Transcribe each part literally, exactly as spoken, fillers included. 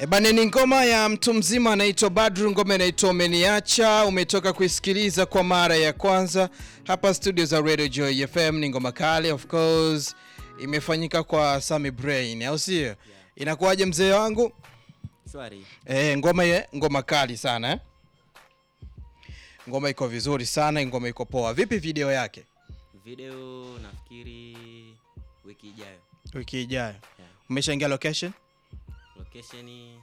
Ebane ni ngoma ya mtu mzima anaitwa Badru, ngoma inaitwa Umeniacha. Umetoka kuisikiliza kwa mara ya kwanza hapa studio za Radio Joy F M. Ni ngoma kali, of course imefanyika kwa Sammy Brain, au sio? Yeah. Inakuwaje mzee wangu? Swari. Eh, ngoma ye, ngoma kali sana eh? Ngoma iko vizuri sana, ngoma iko poa. Vipi video yake? Video nafikiri wiki ijayo. Wiki ijayo. Yeah. Umeshaingia location? Location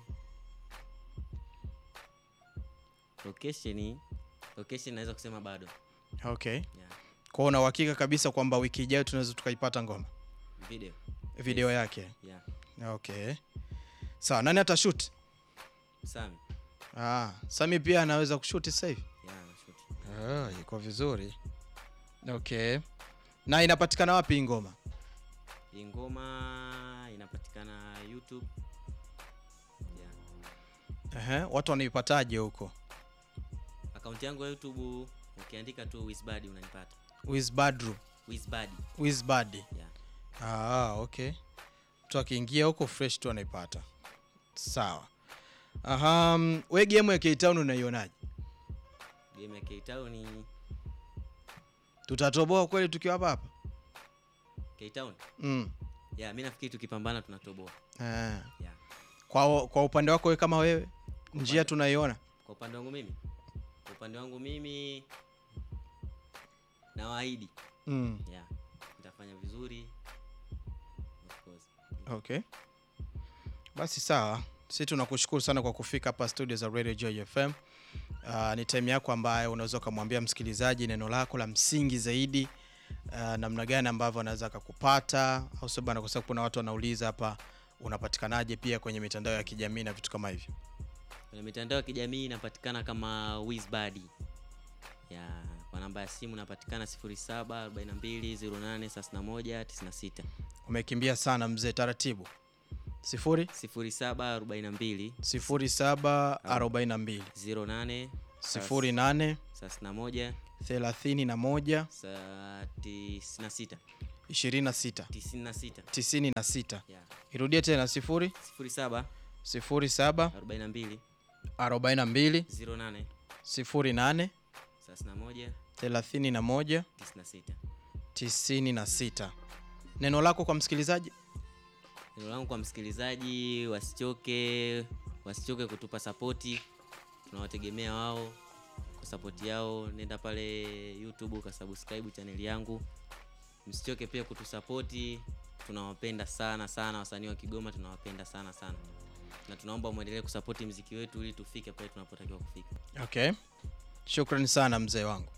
Location Location naweza kusema bado. Okay. Yeah. Kwa una uhakika kabisa kwamba wiki ijayo tunaweza tukaipata ngoma? Video. Video yes. yake. Yeah. Okay. Sawa, nani atashoot? Sami. Ah, Sami pia anaweza kushoot sasa hivi? Yeah, anashoot. Ah, iko vizuri. Okay. Na inapatikana wapi ngoma? Hii ngoma inapatikana YouTube. Yeah. Ehe, watu wanaipataje huko? Account yangu ya YouTube ukiandika tu Wizbad unanipata. Wizbadru. Wizbad. Wizbad. Yeah. Ah, okay. Mtu akiingia huko fresh tu anaipata. Sawa. Aha, wewe game ya K-Town unaionaje? Game ya K-Town ni tutatoboa kweli tukiwa hapa hapa? K-Town? Mm. Yeah, mimi nafikiri tukipambana tunatoboa. Eh. Yeah. Kwa kwa upande wako wewe kama wewe, njia tunaiona? Kwa upande wangu mimi? Kwa upande wangu mimi nawaahidi. Mm. Yeah. Nitafanya vizuri. Of course. Okay. Basi sawa. Sisi tunakushukuru sana kwa kufika hapa studio za Radio Joy F M. Uh, ni time yako ambayo unaweza kumwambia msikilizaji neno lako la msingi zaidi, uh, namna gani ambavyo anaweza kukupata, au sababu kwa sababu kuna watu wanauliza hapa unapatikanaje pia kwenye mitandao ya kijamii na vitu kama hivyo. Kwenye mitandao ya kijamii inapatikana kama Wizbad. Ya, kwa namba ya simu napatikana sifuri saba arobaini na mbili zero nane thelathini na moja tisini na sita. Umekimbia sana mzee, taratibu. Sifuri sifuri saba arobaini na mbili sifuri saba arobaini na mbili zero nane sifuri nane thelathini na moja thelathini na moja tisini na sita ishirini na sita tisini na sita tisini na sita. Yeah. Irudie tena sifuri sifuri saba sifuri saba arobaini na mbili arobaini na mbili zero nane sifuri nane thelathini na moja thelathini na moja tisini na sita tisini na sita. Neno lako kwa msikilizaji? Neno langu kwa msikilizaji, wasichoke wasichoke kutupa support. Tunawategemea wao kwa support yao. Nenda pale YouTube ka subscribe channel yangu. Msichoke pia kutusupport. Tunawapenda sana sana wasanii wa Kigoma, tunawapenda sana sana. Na tunaomba muendelee kusupport muziki wetu ili tufike pale tunapotakiwa kufika. Okay. Shukrani sana mzee wangu.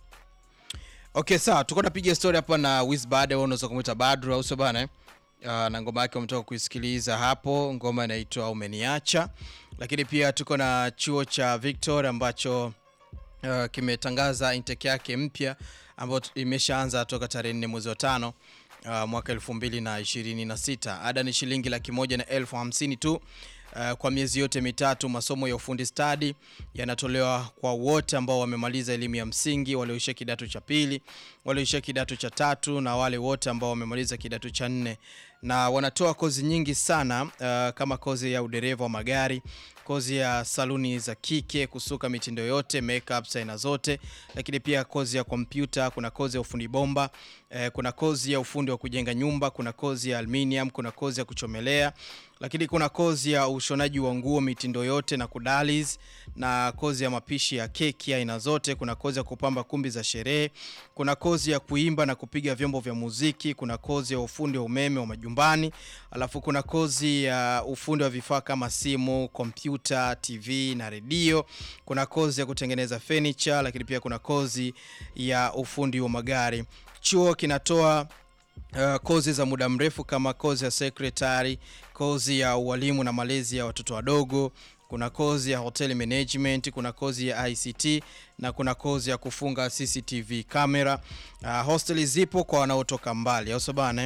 Okay, sawa, tuko tunapiga story hapa na Wizbad, au unaweza kumuita Badru au sio bana? Uh, na ngoma yake umetoka kuisikiliza hapo, ngoma inaitwa Umeniacha. Lakini pia tuko na chuo cha Victor ambacho uh, kimetangaza intake yake mpya ambayo imeshaanza toka tarehe nne mwezi wa tano uh, mwaka elfu mbili na ishirini na sita. Ada ni shilingi laki moja na elfu hamsini tu. Uh, kwa miezi yote mitatu. Masomo ya ufundi stadi yanatolewa kwa wote ambao wamemaliza elimu ya msingi, walioishia kidato cha pili, walioishia kidato cha tatu na wale wote ambao wamemaliza kidato cha nne. Na wanatoa kozi nyingi sana, uh, kama kozi ya udereva wa magari, kozi ya saluni za kike, kusuka mitindo yote, makeup aina zote, lakini pia kozi ya kompyuta, kuna kozi ya ufundi bomba, eh, kuna kozi ya ufundi wa kujenga nyumba, kuna kozi ya aluminium, kuna kozi ya kuchomelea, lakini kuna kozi ya ushonaji wa nguo mitindo yote na kudaliz, na kozi ya mapishi ya keki aina zote, kuna kozi ya kupamba kumbi za sherehe, kuna kozi ya kuimba na kupiga vyombo vya muziki, kuna kozi ya ufundi wa umeme wa majumbani, alafu kuna kozi ya ufundi wa vifaa kama simu, kompyuta, T V na redio, kuna kozi ya kutengeneza furniture, lakini pia kuna kozi ya ufundi wa magari. Chuo kinatoa Uh, kozi za muda mrefu kama kozi ya secretary, kozi ya ualimu na malezi ya watoto wadogo, kuna kozi ya hotel management, kuna kozi ya I C T na kuna kozi ya kufunga C C T V camera. Uh, hosteli zipo kwa wanaotoka mbali, au sabana.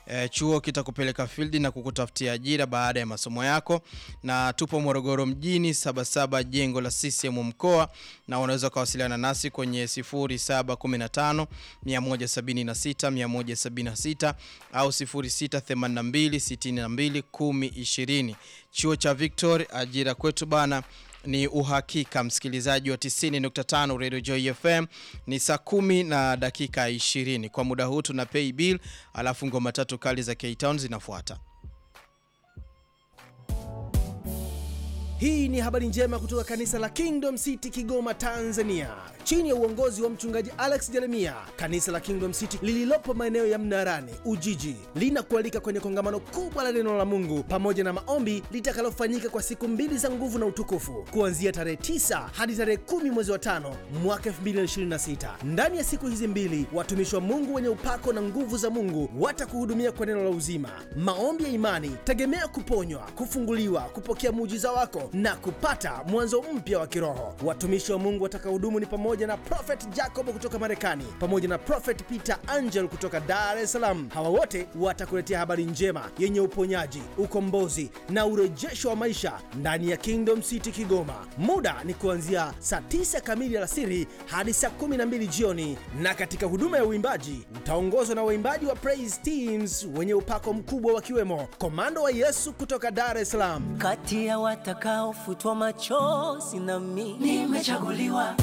E, chuo kitakupeleka field na kukutafutia ajira baada ya masomo yako. Na tupo Morogoro mjini, Sabasaba jengo la C C M mkoa, na unaweza kuwasiliana nasi kwenye sifuri saba one tano moja saba sita moja saba sita au sifuri sita themanini na mbili sitini na mbili kumi ishirini. Chuo cha Victory, ajira kwetu bana ni uhakika. Msikilizaji wa tisini nukta tano Radio Joy F M, ni saa kumi na dakika ishirini. Kwa muda huu tuna pay bill, alafu ngoma tatu kali za K-Town zinafuata. Hii ni habari njema kutoka kanisa la Kingdom City Kigoma, Tanzania. Chini ya uongozi wa mchungaji Alex Jeremia, kanisa la Kingdom City lililopo maeneo ya Mnarani, Ujiji, linakualika kwenye kongamano kubwa la neno la Mungu pamoja na maombi litakalofanyika kwa siku mbili za nguvu na utukufu, kuanzia tarehe tisa hadi tarehe kumi mwezi wa tano mwaka elfu mbili ishirini na sita. Ndani ya siku hizi mbili, watumishi wa Mungu wenye upako na nguvu za Mungu watakuhudumia kwa neno la uzima, maombi ya imani, tegemea kuponywa, kufunguliwa, kupokea muujiza wako na kupata mwanzo mpya wa kiroho. Watumishi wa Mungu watakaohudumu ni pamoja na Prophet Jacob kutoka Marekani, pamoja na Prophet Peter Angel kutoka Dar es Salaam. Hawa wote watakuletea habari njema yenye uponyaji, ukombozi na urejesho wa maisha ndani ya Kingdom City Kigoma. Muda ni kuanzia saa tisa kamili alasiri hadi saa kumi na mbili jioni, na katika huduma ya uimbaji utaongozwa na waimbaji wa Praise Teams wenye upako mkubwa, wakiwemo Komando wa Yesu kutoka Dar es Salaam. Kati ya watakaofutwa machozi na mimi nimechaguliwa.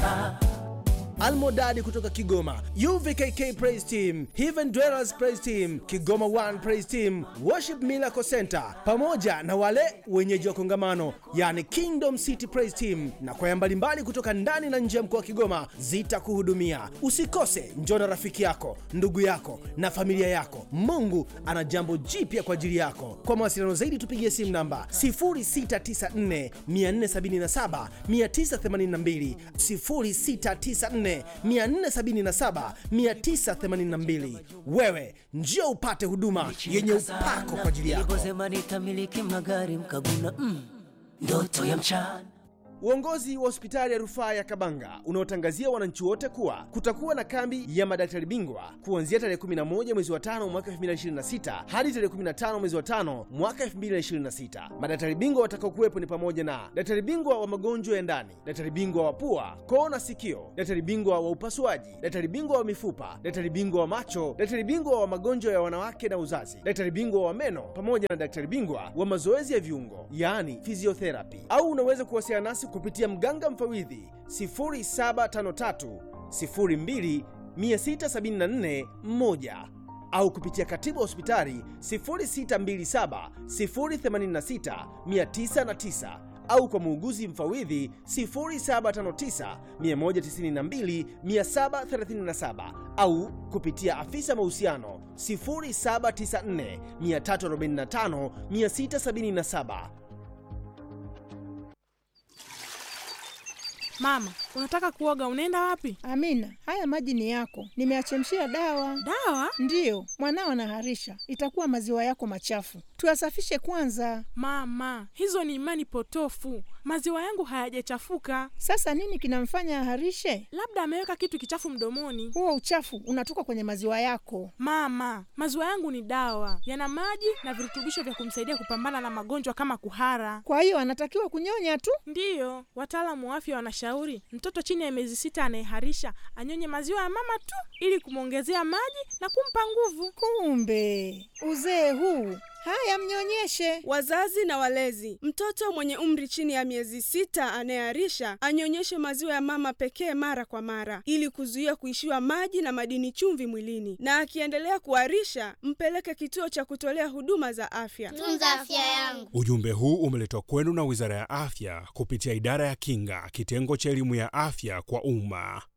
Almodadi kutoka Kigoma, U V K K Praise Team, Heaven Dwellers Praise Team, Kigoma One Praise Team, Worship Miracle Center, pamoja na wale wenyeji wa kongamano yani Kingdom City Praise Team na kwaya mbalimbali kutoka ndani na nje ya mkoa wa Kigoma zitakuhudumia. Usikose, njoo na rafiki yako, ndugu yako na familia yako. Mungu ana jambo jipya kwa ajili yako. Kwa mawasiliano zaidi tupigie simu namba sifuri sita tisa nne nne saba saba tisa themanini mbili, sifuri sita tisa nne nne saba saba tisa themanini mbili. Wewe njoo upate huduma yenye upako kwa ajili yako. Niliposema nitamiliki magari mkaguna, mm, ndoto ya mchana. Uongozi wa hospitali ya rufaa ya Kabanga unaotangazia wananchi wote kuwa kutakuwa na kambi ya madaktari bingwa kuanzia tarehe kumi na moja mwezi wa tano mwaka elfu mbili ishirini na sita hadi tarehe kumi na tano mwezi wa tano mwaka elfu mbili ishirini na sita. Madaktari bingwa watakaokuwepo ni pamoja na daktari bingwa wa magonjwa ya ndani, daktari bingwa wa pua, koo na sikio, daktari bingwa wa upasuaji, daktari bingwa wa mifupa, daktari bingwa wa macho, daktari bingwa wa magonjwa ya wanawake na uzazi, daktari bingwa wa meno, pamoja na daktari bingwa wa mazoezi ya viungo yani physiotherapy. Au unaweza kuwasiliana nasi kupitia mganga mfawidhi sifuri saba tano tatu sifuri mbili sita saba nne moja au kupitia katibu wa hospitali sifuri sita mbili saba sifuri themanini sita tisa zero tisa au kwa muuguzi mfawidhi sifuri saba tano tisa moja tisa mbili saba three saba au kupitia afisa mahusiano sifuri saba tisa nne tatu arobaini tano sita sabini saba. Mama, unataka kuoga, unaenda wapi? Amina, haya maji ni yako. Nimeachemshia dawa. Dawa? Ndiyo, mwanao anaharisha. Itakuwa maziwa yako machafu. Tuyasafishe kwanza. Mama, hizo ni imani potofu. Maziwa yangu hayajachafuka. Sasa nini kinamfanya aharishe? Labda ameweka kitu kichafu mdomoni. Huo uchafu unatoka kwenye maziwa yako. Mama, maziwa yangu ni dawa. Yana maji na virutubisho vya kumsaidia kupambana na magonjwa kama kuhara. Kwa hiyo anatakiwa kunyonya tu? Ndiyo, wataalamu wa afya wanashauri mtoto chini ya miezi sita anayeharisha anyonye maziwa ya mama tu ili kumwongezea maji na kumpa nguvu. Kumbe uzee huu! Haya, mnyonyeshe. Wazazi na walezi, mtoto mwenye umri chini ya miezi sita anayeharisha anyonyeshe maziwa ya mama pekee mara kwa mara ili kuzuia kuishiwa maji na madini chumvi mwilini, na akiendelea kuharisha mpeleke kituo cha kutolea huduma za afya. Tunza afya yangu. Ujumbe huu umeletwa kwenu na Wizara ya Afya kupitia Idara ya Kinga, kitengo cha elimu ya afya kwa umma.